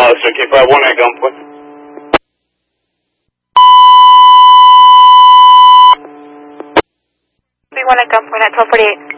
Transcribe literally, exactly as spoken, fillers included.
Alistair, K five one at gunpoint. three one at gunpoint at twelve forty-eight.